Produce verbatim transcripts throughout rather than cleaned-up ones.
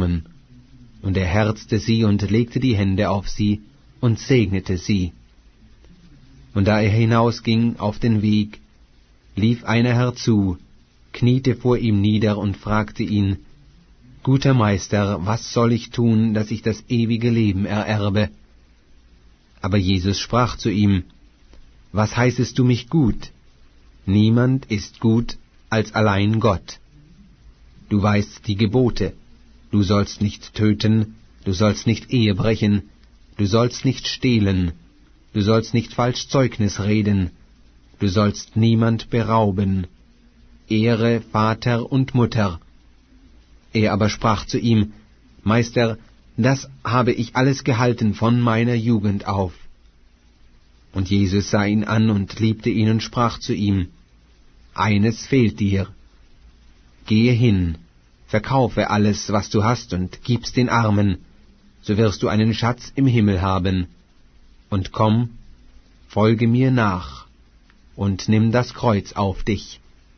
kommen. Und er herzte sie und legte die Hände auf sie und segnete sie. Und da er hinausging auf den Weg, lief einer herzu, kniete vor ihm nieder und fragte ihn: »Guter Meister, was soll ich tun, dass ich das ewige Leben ererbe?« Aber Jesus sprach zu ihm: »Was heißest du mich gut? Niemand ist gut als allein Gott. Du weißt die Gebote: Du sollst nicht töten, du sollst nicht Ehe brechen, du sollst nicht stehlen, du sollst nicht falsch Zeugnis reden, du sollst niemand berauben, ehre Vater und Mutter.« Er aber sprach zu ihm: »Meister, das habe ich alles gehalten von meiner Jugend auf.« Und Jesus sah ihn an und liebte ihn und sprach zu ihm: »Eines fehlt dir. Gehe hin, verkaufe alles, was du hast, und gib's den Armen, so wirst du einen Schatz im Himmel haben. Und komm, folge mir nach, und nimm das Kreuz auf dich.«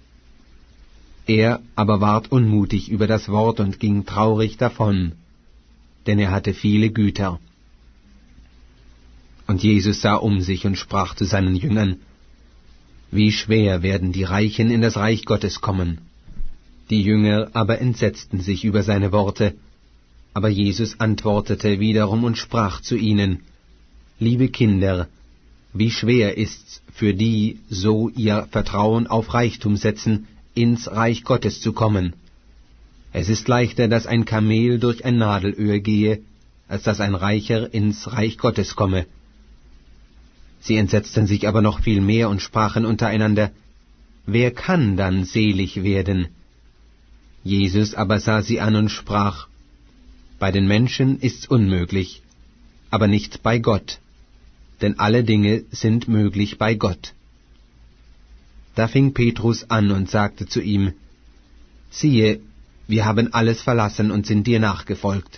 Er aber ward unmutig über das Wort und ging traurig davon, denn er hatte viele Güter. Und Jesus sah um sich und sprach zu seinen Jüngern: »Wie schwer werden die Reichen in das Reich Gottes kommen!« Die Jünger aber entsetzten sich über seine Worte. Aber Jesus antwortete wiederum und sprach zu ihnen: »Liebe Kinder, wie schwer ist's für die, so ihr Vertrauen auf Reichtum setzen, ins Reich Gottes zu kommen. Es ist leichter, dass ein Kamel durch ein Nadelöhr gehe, als dass ein Reicher ins Reich Gottes komme.« Sie entsetzten sich aber noch viel mehr und sprachen untereinander: »Wer kann dann selig werden?« Jesus aber sah sie an und sprach: »Bei den Menschen ist's unmöglich, aber nicht bei Gott, denn alle Dinge sind möglich bei Gott.« Da fing Petrus an und sagte zu ihm: »Siehe, wir haben alles verlassen und sind dir nachgefolgt.«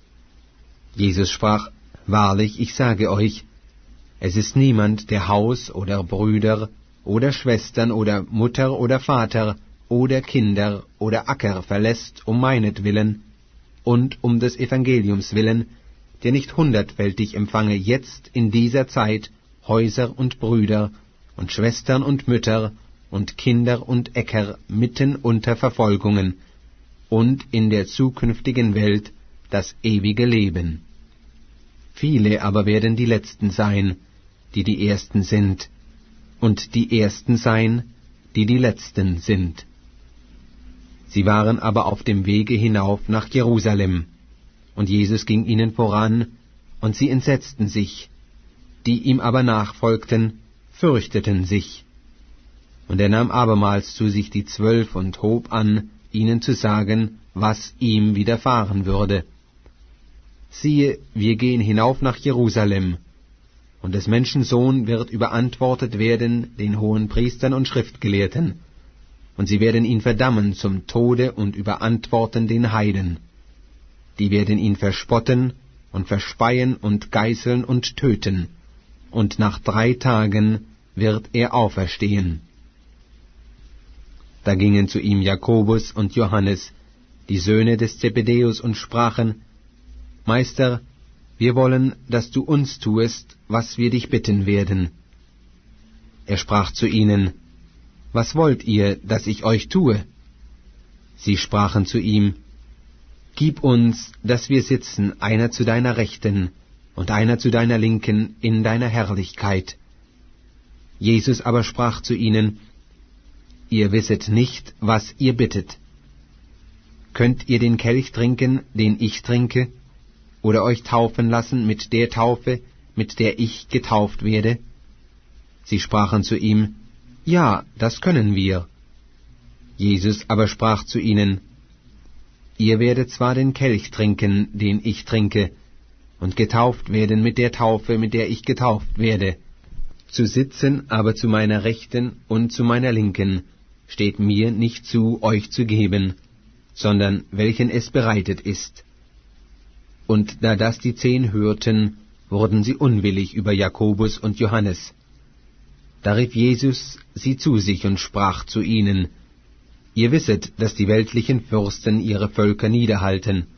Jesus sprach: »Wahrlich, ich sage euch, es ist niemand, der Haus oder Brüder oder Schwestern oder Mutter oder Vater oder Kinder oder Acker verlässt um meinetwillen und um des Evangeliums willen, der nicht hundertfältig empfange jetzt in dieser Zeit Häuser und Brüder und Schwestern und Mütter und Kinder und Äcker mitten unter Verfolgungen und in der zukünftigen Welt das ewige Leben. Viele aber werden die Letzten sein, die die Ersten sind, und die Ersten sein, die die Letzten sind.« Sie waren aber auf dem Wege hinauf nach Jerusalem, und Jesus ging ihnen voran, und sie entsetzten sich, die ihm aber nachfolgten, fürchteten sich. Und er nahm abermals zu sich die Zwölf und hob an, ihnen zu sagen, was ihm widerfahren würde. »Siehe, wir gehen hinauf nach Jerusalem, und des Menschen Sohn wird überantwortet werden den Hohenpriestern und Schriftgelehrten, und sie werden ihn verdammen zum Tode und überantworten den Heiden. Die werden ihn verspotten und verspeien und geißeln und töten, und nach drei Tagen wird er auferstehen.« Da gingen zu ihm Jakobus und Johannes, die Söhne des Zebedäus, und sprachen: »Meister, wir wollen, dass du uns tuest, was wir dich bitten werden.« Er sprach zu ihnen: »Was wollt ihr, dass ich euch tue?« Sie sprachen zu ihm: »Gib uns, dass wir sitzen, einer zu deiner Rechten und einer zu deiner Linken in deiner Herrlichkeit.« Jesus aber sprach zu ihnen: »Ihr wisset nicht, was ihr bittet. Könnt ihr den Kelch trinken, den ich trinke, oder euch taufen lassen mit der Taufe, mit der ich getauft werde?« Sie sprachen zu ihm: »Ja, das können wir.« Jesus aber sprach zu ihnen: »Ihr werdet zwar den Kelch trinken, den ich trinke, und getauft werden mit der Taufe, mit der ich getauft werde. Zu sitzen aber zu meiner Rechten und zu meiner Linken steht mir nicht zu, euch zu geben, sondern welchen es bereitet ist.« Und da das die Zehn hörten, wurden sie unwillig über Jakobus und Johannes. Da rief Jesus sie zu sich und sprach zu ihnen: »Ihr wisset, dass die weltlichen Fürsten ihre Völker niederhalten